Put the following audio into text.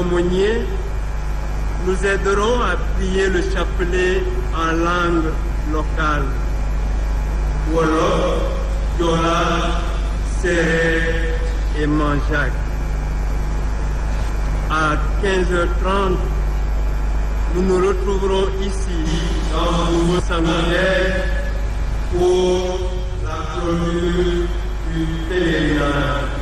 aumôniers nous aideront à prier le chapelet en langue locale. Wolof, Joola, Sérère et Manjaak. À 15h30, nous nous retrouverons ici dans le nouveau séminaire pour la clôture du pèlerinage.